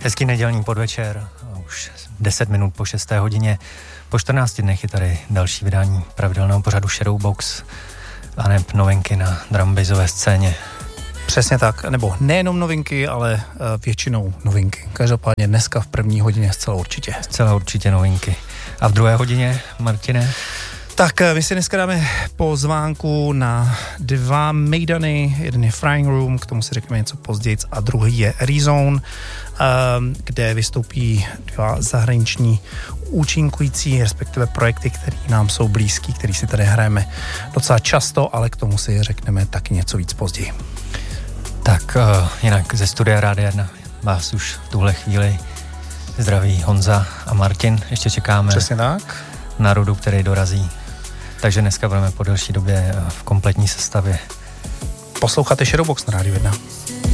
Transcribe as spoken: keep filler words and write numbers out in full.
Hezký nedělní podvečer, už deset minut po šesté hodině. Po čtrnácti dnech je tady další vydání pravidelného pořadu Shadowbox a neb novinky na drumbasové scéně. Přesně tak, nebo nejenom novinky, ale většinou novinky. Každopádně dneska v první hodině zcela určitě. Zcela určitě novinky. A v druhé hodině, Martine? Tak my si dneska dáme pozvánku na dva mejdany, jeden je Frying Room, k tomu si řekneme něco později, a druhý je Rezone, kde vystoupí dva zahraniční účinkující, respektive projekty, které nám jsou blízký, který si tady hrajeme docela často, ale k tomu si řekneme taky něco víc později. Tak uh, jinak ze studia Rádia jedna vás už v tuhle chvíli zdraví Honza a Martin. Ještě čekáme Přesně tak. na Rudu, který dorazí. Takže dneska budeme po delší době v kompletní sestavě. Posloucháte Shadowbox na Rádiu jedna.